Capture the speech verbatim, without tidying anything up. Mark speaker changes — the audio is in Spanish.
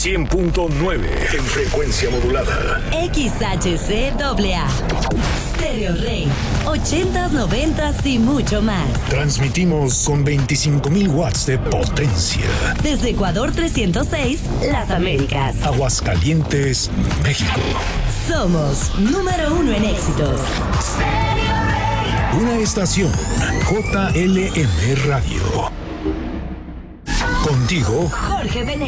Speaker 1: cien punto nueve en frecuencia modulada.
Speaker 2: X H C A A. Stereo Rey. ochentas, noventas y mucho más.
Speaker 1: Transmitimos con veinticinco mil watts de potencia.
Speaker 2: Desde Ecuador trescientos seis, Las Américas.
Speaker 1: Aguascalientes, México.
Speaker 2: Somos número uno en éxitos.
Speaker 1: Una estación J L M Radio. Contigo,
Speaker 2: Jorge Venegas.